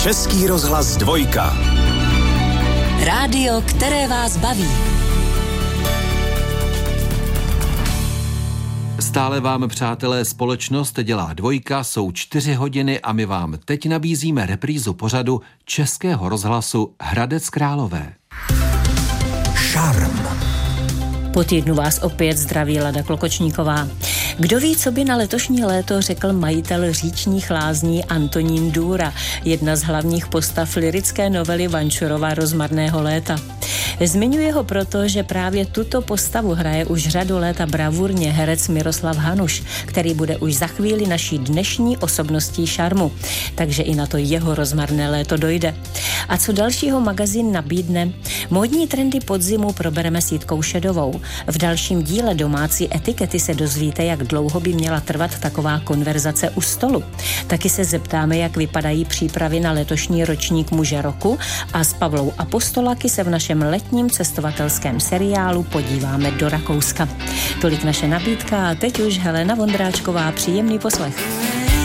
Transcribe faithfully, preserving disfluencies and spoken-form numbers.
Český rozhlas dvojka. Rádio, které vás baví. Stále vám, přátelé, společnost dělá dvojka, jsou čtyři hodiny a my vám teď nabízíme reprízu pořadu Českého rozhlasu Hradec Králové. Šarm. Po týdnu vás opět zdraví Lada Klokočníková. Kdo ví, co by na letošní léto řekl majitel říčních lázní Antonín Důra, jedna z hlavních postav lyrické novely Vančurova Rozmarného léta. Zmiňuje ho proto, že právě tuto postavu hraje už řadu léta bravurně herec Miroslav Hanuš, který bude už za chvíli naší dnešní osobností Šarmu. Takže i na to jeho rozmarné léto dojde. A co dalšího magazín nabídne? Módní trendy podzimu probereme s Jitkou Šedovou. V dalším díle Domácí etikety se dozvíte, jak dlouho by měla trvat taková konverzace u stolu. Taky se zeptáme, jak vypadají přípravy na letošní ročník Muže roku a s Pavlou Apostolaky se v našem letním cestovatelském seriálu podíváme do Rakouska. Tolik naše nabídka a teď už Helena Vondráčková, příjemný poslech.